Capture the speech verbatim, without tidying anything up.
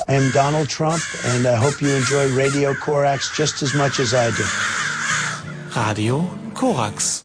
I am Donald Trump, and I hope you enjoy Radio Korax just as much as I do. Radio Korax.